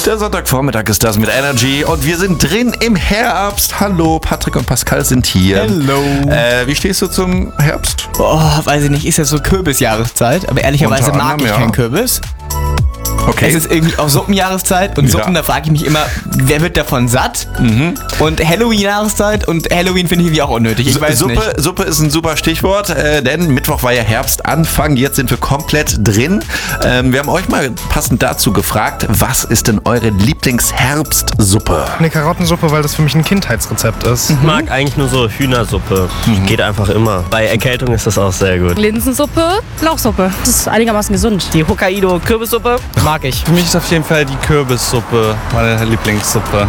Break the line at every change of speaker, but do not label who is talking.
Der Sonntagvormittag ist das mit Energy und wir sind drin im Herbst. Hallo, Patrick und Pascal sind hier.
Hello.
Wie stehst du zum Herbst?
Oh, weiß ich nicht, ist ja so Kürbisjahreszeit, aber ehrlicherweise
Unter
mag
anderem,
ich
ja.
keinen Kürbis.
Okay.
Es ist irgendwie auch Suppenjahreszeit und Suppen,
Ja.
da frage ich mich immer, wer wird davon satt? Und Halloween-Jahreszeit und Halloween finde ich irgendwie auch unnötig, ich weiß nicht.
Suppe ist ein super Stichwort, denn Mittwoch war ja Herbstanfang, jetzt sind wir komplett drin. Wir haben euch mal passend dazu gefragt, was ist denn eure Lieblingsherbstsuppe?
Eine Karottensuppe, weil das für mich ein Kindheitsrezept ist.
Ich mag eigentlich nur so Hühnersuppe. Geht einfach immer. Bei Erkältung ist das auch sehr gut.
Linsensuppe, Lauchsuppe. Das ist einigermaßen gesund.
Die Hokkaido-Kürbissuppe mag ich.
Für mich ist auf jeden Fall die Kürbissuppe meine Lieblingssuppe.